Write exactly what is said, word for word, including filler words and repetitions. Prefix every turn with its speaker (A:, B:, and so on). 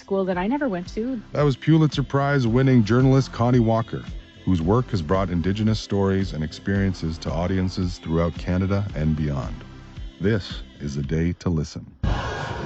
A: school that I never went to.
B: That was Pulitzer Prize-winning journalist Connie Walker, whose work has brought Indigenous stories and experiences to audiences throughout Canada and beyond. This is a day to listen.